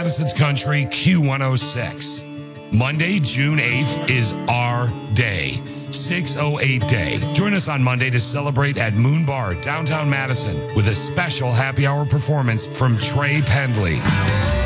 Madison's Country Q106. Monday, June 8th is our day. 608 Day. Join us on Monday to celebrate at Moon Bar, downtown Madison, with a special happy hour performance from Trey Pendley.